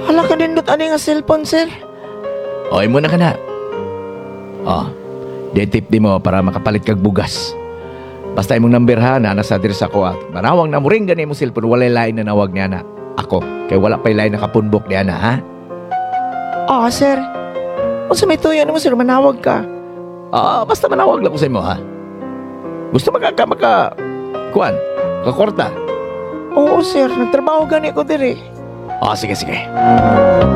Hala ka nindot ani nga cellphone, sir. Oy mo na ka na. Oh, detip di mo para makapalit kag bugas. Basta imong number ha na nasa address ako at manawang na mo ring gani mo cellphone walay lain na nawag niya na. Ako, kay wala pa'y lain nakapunbok niya na ha. Sir. Unsa may tuyo mo, sir, manawag ka. Basta manawag lang ko sa imo ha. Gusto kuan, kakwarta. Oo, sir, nagtrabaho gani ko dire. Sige.